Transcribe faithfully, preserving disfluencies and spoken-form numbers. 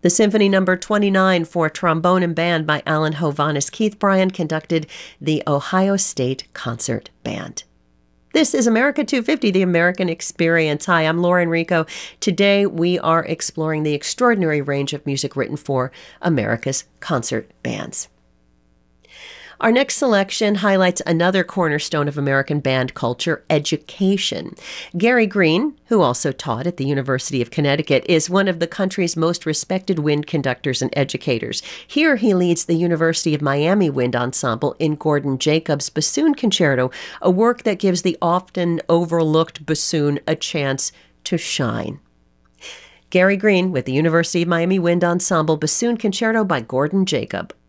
The Symphony Number twenty-nine for trombone and band by Alan Hovhaness. Keith Bryan conducted the Ohio State Concert Band. This is America two fifty, the American Experience. Hi, I'm Laura Enrico. Today we are exploring the extraordinary range of music written for America's concert bands. Our next selection highlights another cornerstone of American band culture, education. Gary Green, who also taught at the University of Connecticut, is one of the country's most respected wind conductors and educators. Here he leads the University of Miami Wind Ensemble in Gordon Jacobs' Bassoon Concerto, a work that gives the often overlooked bassoon a chance to shine. Gary Green with the University of Miami Wind Ensemble, Bassoon Concerto by Gordon Jacob.